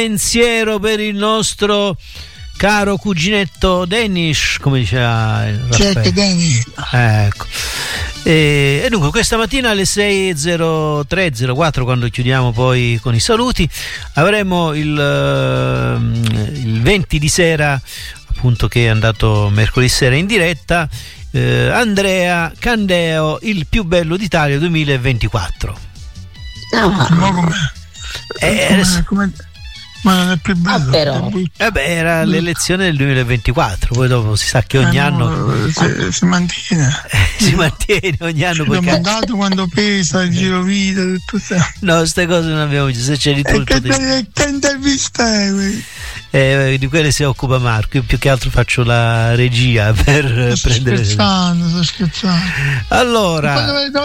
Pensiero per il nostro caro cuginetto Danish, come diceva il Certo, Danish. Ecco. E dunque questa mattina alle 6:03-04, quando chiudiamo poi con i saluti, avremo il 20 di sera, appunto, che è andato mercoledì sera in diretta, Andrea Candeo, il più bello d'Italia 2024. Ma non è più bello, però. Era l'elezione del 2024, poi dopo si sa che ogni anno si mantiene. Si mantiene ogni anno. Abbiamo mandato quando pesa il giro vita, tutto questo. No, queste cose non abbiamo visto. Se c'è di tutto. Che intervista è questa? Di quelle si occupa Marco. Io più che altro faccio la regia per prendere. Sto scherzando. Allora.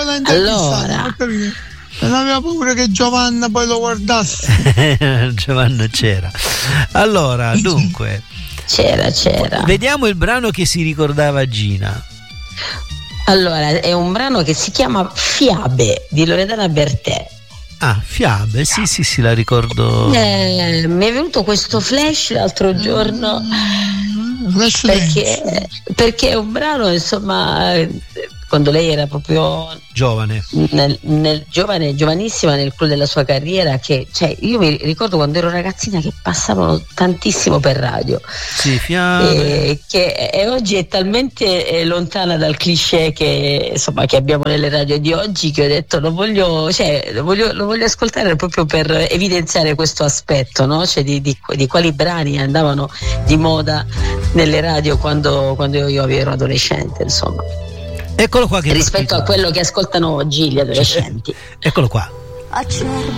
Non aveva paura che Giovanna poi lo guardasse. Giovanna c'era. Allora, dunque. C'era. Vediamo il brano che si ricordava Gina. Allora, è un brano che si chiama Fiabe di Loredana Bertè. Ah, Fiabe, sì, la ricordo. Mi è venuto questo flash l'altro giorno. Perché è un brano, insomma, quando lei era proprio giovane, giovanissima nel clou della sua carriera, che io mi ricordo quando ero ragazzina che passavano tantissimo per radio, sì, Fiabe, che oggi è talmente lontana dal cliché che abbiamo nelle radio di oggi, che ho detto lo voglio ascoltare proprio per evidenziare questo aspetto, no? Cioè di quali brani andavano di moda nelle radio quando io ero adolescente, insomma. Eccolo qua, che rispetto a quello che ascoltano oggi gli adolescenti. Eccolo qua.